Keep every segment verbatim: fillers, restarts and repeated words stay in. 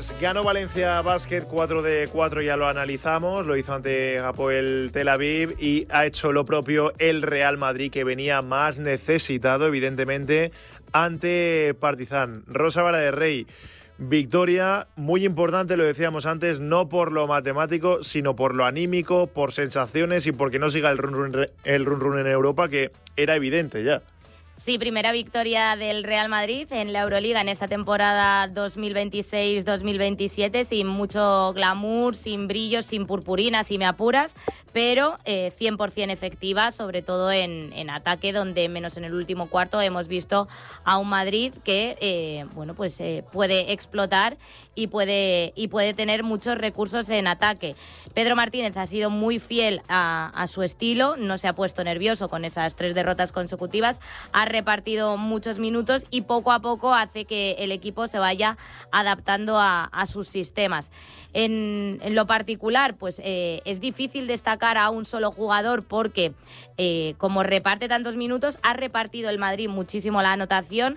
Pues ganó Valencia Basket cuatro de cuatro, ya lo analizamos, lo hizo ante Hapoel Tel Aviv y ha hecho lo propio el Real Madrid, que venía más necesitado, evidentemente, ante Partizan. Rosa Vara de Rey, victoria muy importante, lo decíamos antes, no por lo matemático, sino por lo anímico, por sensaciones y porque no siga el run run, el run run en Europa, que era evidente ya. Sí, primera victoria del Real Madrid en la Euroliga en esta temporada dos mil veintiséis dos mil veintisiete, sin mucho glamour, sin brillo, sin purpurina, si me apuras, pero eh, cien por ciento efectiva, sobre todo en, en ataque, donde menos en el último cuarto hemos visto a un Madrid que eh, bueno, pues eh, puede explotar y puede, y puede tener muchos recursos en ataque. Pedro Martínez ha sido muy fiel a, a su estilo, no se ha puesto nervioso con esas tres derrotas consecutivas, ha repartido muchos minutos y poco a poco hace que el equipo se vaya adaptando a, a sus sistemas. En, en lo particular, pues eh, es difícil destacar a un solo jugador porque eh, como reparte tantos minutos, ha repartido el Madrid muchísimo la anotación.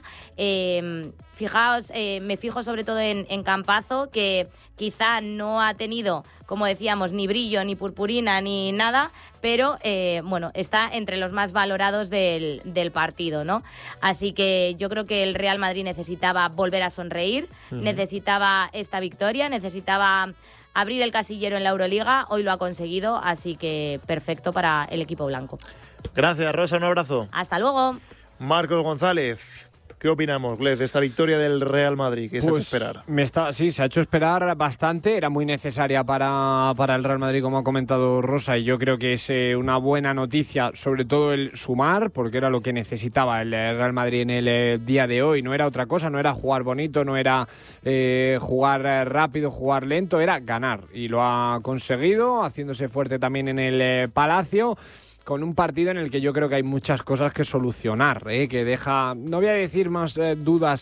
Eh, fijaos, eh, me fijo sobre todo en, en Campazzo, que quizá no ha tenido, como decíamos, ni brillo, ni purpurina, ni nada, pero eh, bueno, está entre los más valorados del, del partido, ¿no? Así que yo creo que el Real Madrid necesitaba volver a sonreír, uh-huh. necesitaba esta victoria, necesitaba abrir el casillero en la Euroliga, hoy lo ha conseguido, así que perfecto para el equipo blanco. Gracias, Rosa, un abrazo. Hasta luego. Marcos González, ¿qué opinamos, Glez, de esta victoria del Real Madrid? ¿Qué se pues ha hecho esperar? Me está, sí, se ha hecho esperar bastante. Era muy necesaria para, para el Real Madrid, como ha comentado Rosa, y yo creo que es eh, una buena noticia, sobre todo el sumar, porque era lo que necesitaba el Real Madrid en el eh, día de hoy. No era otra cosa, no era jugar bonito, no era eh, jugar eh, rápido, jugar lento, era ganar. Y lo ha conseguido, haciéndose fuerte también en el eh, Palacio, con un partido en el que yo creo que hay muchas cosas que solucionar, ¿eh? que deja, no voy a decir más eh, dudas,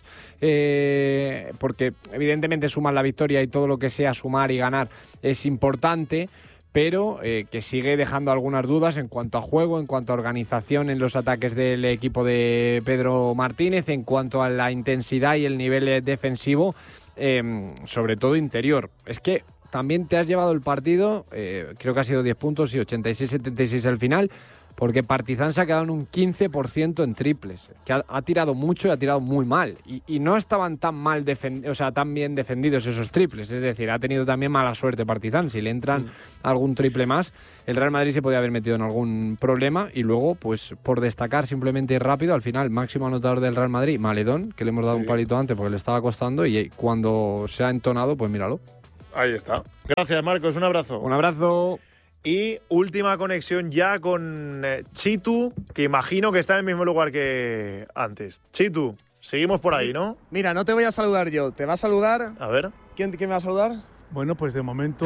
eh, porque evidentemente sumar la victoria y todo lo que sea sumar y ganar es importante, pero eh, que sigue dejando algunas dudas en cuanto a juego, en cuanto a organización en los ataques del equipo de Pedro Martínez, en cuanto a la intensidad y el nivel defensivo, eh, sobre todo interior. Es que también te has llevado el partido, eh, creo que ha sido diez puntos y ochenta y seis setenta y seis al final, porque Partizan se ha quedado en un quince por ciento en triples, que ha, ha tirado mucho y ha tirado muy mal. Y, y no estaban tan mal defend- o sea, tan bien defendidos esos triples, es decir, ha tenido también mala suerte Partizan. Si le entran mm. algún triple más, el Real Madrid se podía haber metido en algún problema. Y luego, pues por destacar simplemente rápido, al final, máximo anotador del Real Madrid, Maledón, que le hemos dado sí. un palito antes porque le estaba costando, y cuando se ha entonado, pues míralo. Ahí está. Gracias, Marcos. Un abrazo. Un abrazo. Y última conexión ya con eh, Chitu, que imagino que está en el mismo lugar que antes. Chitu, seguimos por ahí, ¿no? Mira, no te voy a saludar yo. ¿Te va a saludar? A ver. ¿Quién, quién me va a saludar? Bueno, pues de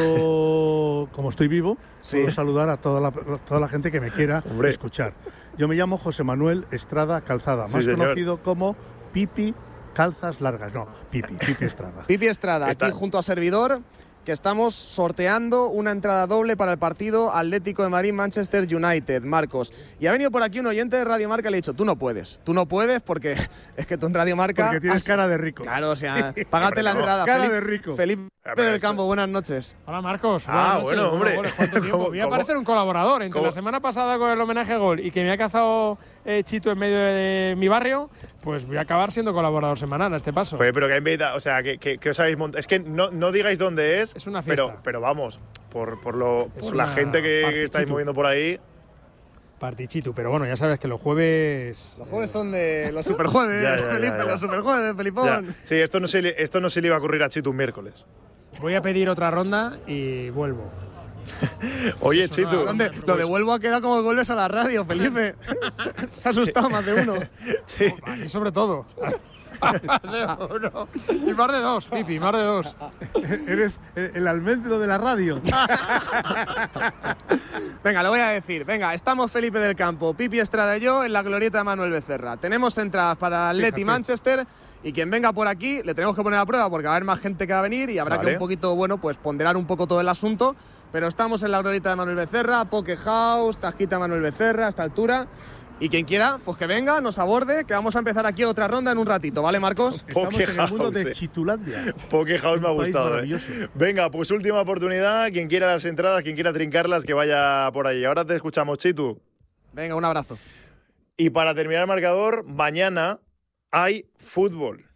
momento, como estoy vivo, sí. puedo saludar a toda la, toda la gente que me quiera Hombre. escuchar. Yo me llamo José Manuel Estrada Calzada, más sí, conocido como Pipi Calzas Largas. No, Pipi, Pipi Estrada. Pipi Estrada, Está... aquí junto a servidor, que estamos sorteando una entrada doble para el partido Atlético de Madrid-Manchester United, Marcos. Y ha venido por aquí un oyente de Radio Marca y le ha dicho, tú no puedes, tú no puedes porque es que tú en Radio Marca... Porque tienes has... cara de rico. Claro, o sea, págate la entrada. Cara Felipe, de rico. Felipe del Campo, buenas noches. Hola, Marcos. Ah, buenas bueno, noches. hombre. ¿Cuánto tiempo? Voy a ¿Cómo? parecer un colaborador. Entre ¿Cómo? La semana pasada con el homenaje a Gol y que me ha cazado eh, Chito en medio de mi barrio, pues voy a acabar siendo colaborador semanal a este paso. Oye, pero que invita, o sea, que, que, que os habéis montado. Es que no, no digáis dónde es. Es una fiesta. Pero, pero vamos, por, por, lo, por la una gente que, que estáis moviendo por ahí. Partichito, pero bueno, ya sabes que los jueves... Los jueves son de los superjueves, ya, ya, ya, Felipe, ya, ya. los superjueves, Felipón. Ya. Sí, esto no, se le, esto no se le iba a ocurrir a Chito un miércoles. Voy a pedir otra ronda y vuelvo. Oye, Eso Chitu. ¿Dónde? Lo de vuelvo a quedar como vuelves a la radio, Felipe. Se ha asustado sí. más de uno. Sí. Y sobre todo. uno. Y más de dos, Pipi, más de dos. Eres el, el almendro de la radio. Venga, lo voy a decir. Venga, estamos Felipe del Campo, Pipi Estrada y yo en la glorieta de Manuel Becerra. Tenemos entradas para Atleti Manchester. Y quien venga por aquí le tenemos que poner a prueba porque va a haber más gente que va a venir y habrá vale. que un poquito, bueno, pues ponderar un poco todo el asunto. Pero estamos en la glorieta de Manuel Becerra, Poke House, Tajita Manuel Becerra, a esta altura. Y quien quiera, pues que venga, nos aborde, que vamos a empezar aquí otra ronda en un ratito, ¿vale, Marcos? Estamos Poke en el mundo House, de eh. Chitulandia. Poke House me ha Un país gustado. maravilloso. Eh. Venga, pues última oportunidad. Quien quiera las entradas, quien quiera trincarlas, que vaya por ahí. Ahora te escuchamos, Chitu. Venga, un abrazo. Y para terminar el marcador, mañana hay fútbol.